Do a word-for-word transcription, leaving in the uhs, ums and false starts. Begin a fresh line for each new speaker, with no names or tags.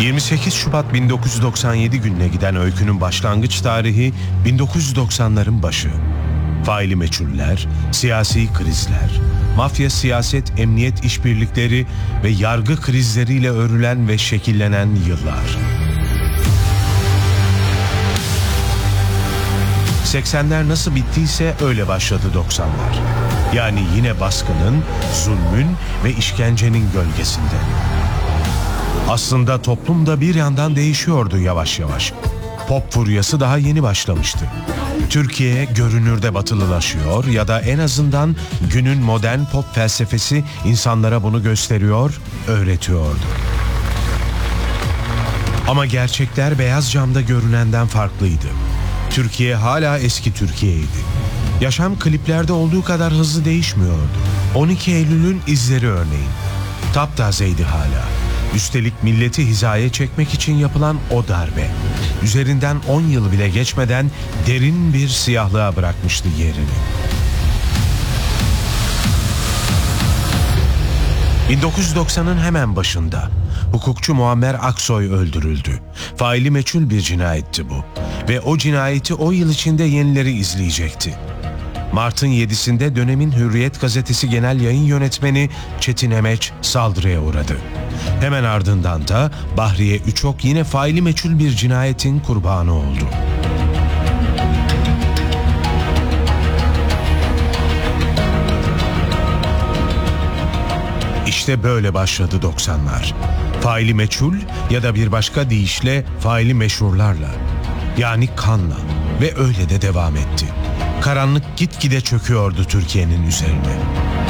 yirmi sekiz Şubat bin dokuz yüz doksan yedi gününe giden öykünün başlangıç tarihi bin dokuz yüz doksanların başı. Faili meçhuller, siyasi krizler, mafya, siyaset, emniyet işbirlikleri ve yargı krizleriyle örülen ve şekillenen yıllar. seksenler nasıl bittiyse öyle başladı doksanlar. Yani yine baskının, zulmün ve işkencenin gölgesinde. Aslında toplum da bir yandan değişiyordu yavaş yavaş. Pop furyası daha yeni başlamıştı. Türkiye görünürde batılılaşıyor ya da en azından günün modern pop felsefesi insanlara bunu gösteriyor, öğretiyordu. Ama gerçekler beyaz camda görünenden farklıydı. Türkiye hala eski Türkiye'ydi. Yaşam kliplerde olduğu kadar hızlı değişmiyordu. on iki Eylül'ün izleri örneğin. Taptazeydi hala. Üstelik milleti hizaya çekmek için yapılan o darbe, üzerinden on yıl bile geçmeden derin bir siyahlığa bırakmıştı yerini. bin dokuz yüz doksanın hemen başında hukukçu Muammer Aksoy öldürüldü. Faili meçhul bir cinayetti bu ve o cinayeti o yıl içinde yenileri izleyecekti. Mart'ın yedisinde dönemin Hürriyet gazetesi genel yayın yönetmeni Çetin Emeç saldırıya uğradı. Hemen ardından da Bahriye Üçok yine faili meçhul bir cinayetin kurbanı oldu. İşte böyle başladı doksanlar. Faili meçhul ya da bir başka deyişle faili meşhurlarla. Yani kanla ve öyle de devam etti. Karanlık gitgide çöküyordu Türkiye'nin üzerine.